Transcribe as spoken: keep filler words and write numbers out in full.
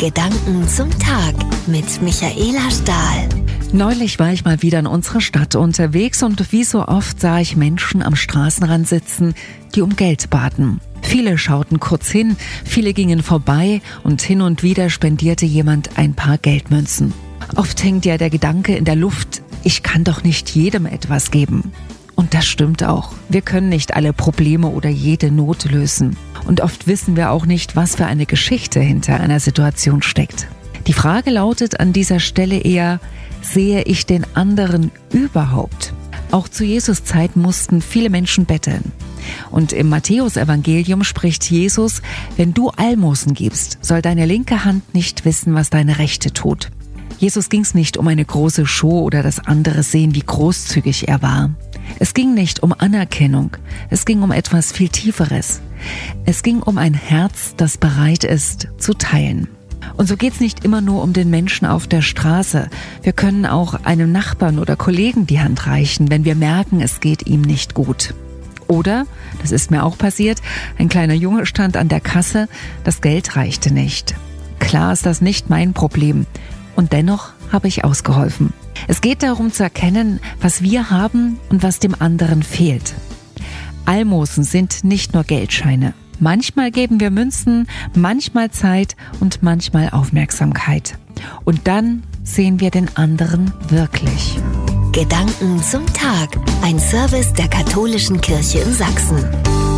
Gedanken zum Tag mit Michaela Stahl. Neulich war ich mal wieder in unserer Stadt unterwegs und wie so oft sah ich Menschen am Straßenrand sitzen, die um Geld baten. Viele schauten kurz hin, viele gingen vorbei und hin und wieder spendierte jemand ein paar Geldmünzen. Oft hängt ja der Gedanke in der Luft, ich kann doch nicht jedem etwas geben. Und das stimmt auch. Wir können nicht alle Probleme oder jede Not lösen. Und oft wissen wir auch nicht, was für eine Geschichte hinter einer Situation steckt. Die Frage lautet an dieser Stelle eher, sehe ich den anderen überhaupt? Auch zu Jesus Zeit mussten viele Menschen betteln. Und im Matthäus-Evangelium spricht Jesus, wenn du Almosen gibst, soll deine linke Hand nicht wissen, was deine rechte tut. Jesus ging es nicht um eine große Show oder das andere sehen, wie großzügig er war. Es ging nicht um Anerkennung, es ging um etwas viel Tieferes. Es ging um ein Herz, das bereit ist, zu teilen. Und so geht's nicht immer nur um den Menschen auf der Straße. Wir können auch einem Nachbarn oder Kollegen die Hand reichen, wenn wir merken, es geht ihm nicht gut. Oder, das ist mir auch passiert, ein kleiner Junge stand an der Kasse, das Geld reichte nicht. Klar ist das nicht mein Problem. Und dennoch habe ich ausgeholfen. Es geht darum zu erkennen, was wir haben und was dem anderen fehlt. Almosen sind nicht nur Geldscheine. Manchmal geben wir Münzen, manchmal Zeit und manchmal Aufmerksamkeit. Und dann sehen wir den anderen wirklich. Gedanken zum Tag. Ein Service der Katholischen Kirche in Sachsen.